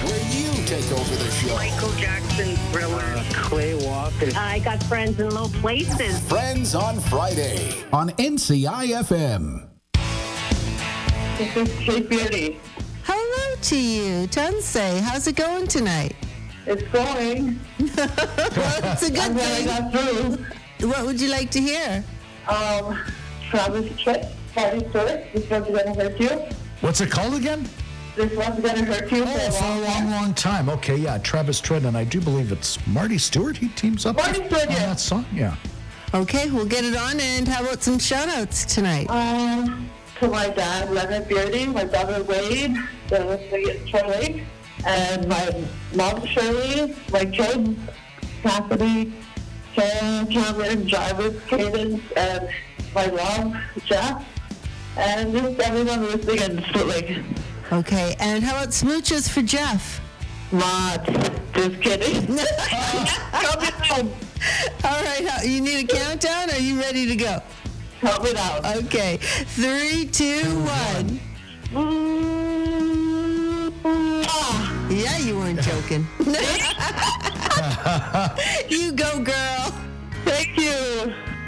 where you take over the show. Michael Jackson, Thriller. Clay Walker. I got friends in low places. Friends on Friday on NCI-FM. This is Kate Beauty. Hello to you, Tunsay. How's it going tonight? It's going. Well, it's a good I'm glad I thing. got through. What would you like to hear? Travis Tritt, Party Story. This one's gonna hurt you. What's it called again? This one's gonna hurt you Oh, for a long, long time. Okay, yeah, Travis Tritt, and I do believe it's Marty Stewart he teams up Marty with Stewart, on yeah. that song. Yeah. Okay, we'll get it on. And how about some shout-outs tonight? To my dad, Leonard Beardy, my brother Wade, they're listening at Charlie, and my mom Shirley, my kids, Cassidy, Cameron, Jarvis, Cadence, and my mom, Jeff, and just everyone listening at Split Lake. Okay, and how about smooches for Jeff? Not just kidding. Coming down. All right, you need a countdown? Or are you ready to go? Coming down. Okay, 3, 2, 1. Yeah, you weren't joking. You go, girl. Thank you.